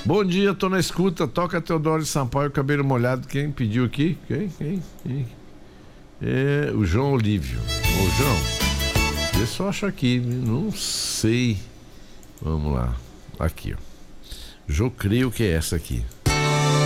Bom dia, tô na escuta. Toca Teodoro de Sampaio, cabelo molhado. Quem pediu aqui? Quem? É o João Olívio. Ô, João, eu só acho aqui, não sei. Vamos lá. Aqui, ó. Eu creio que é essa aqui.